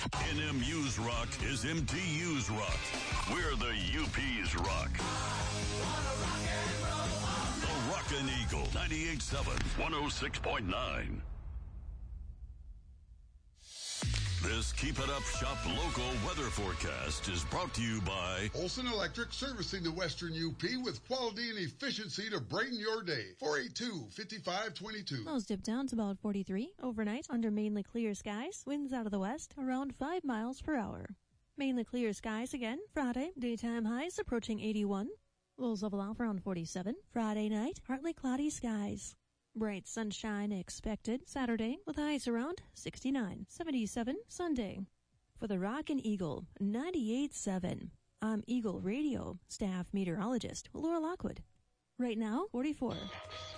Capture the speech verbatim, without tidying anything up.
N M U's rock is M T U's rock. We're the U P's rock. The Rockin' Eagle, ninety-eight point seven, one oh six point nine. This Keep It Up Shop local weather forecast is brought to you by Olson Electric, servicing the Western U P with quality and efficiency to brighten your day. four eight two, five five two two. Lows dip down to about forty-three. Overnight, under mainly clear skies. Winds out of the west, around five miles per hour. Mainly clear skies again. Friday, daytime highs approaching eighty-one. Lows level off around forty-seven. Friday night, partly cloudy skies. Bright sunshine expected Saturday with highs around sixty-nine. seventy-seven Sunday. For the Rockin' Eagle, ninety-eight point seven. I'm Eagle Radio staff meteorologist Laura Lockwood. Right now, forty-four.